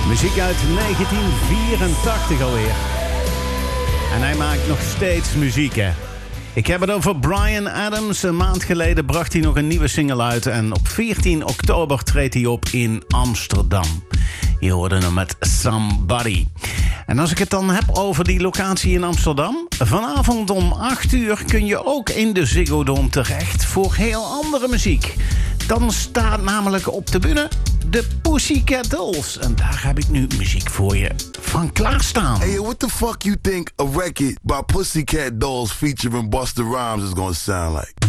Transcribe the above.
Muziek uit 1984 alweer. En hij maakt nog steeds muziek, hè. Ik heb het over Bryan Adams. Een maand geleden bracht hij nog een nieuwe single uit. En op 14 oktober treedt hij op in Amsterdam. Je hoorde hem met Somebody. En als ik het dan heb over die locatie in Amsterdam... vanavond om 8 uur kun je ook in de Ziggo Dome terecht... voor heel andere muziek. Dan staat namelijk op de bühne de Pussycat Dolls. En daar heb ik nu muziek voor je van klaarstaan. Hey, what the fuck you think a record by Pussycat Dolls featuring Busta Rhymes is gonna sound like?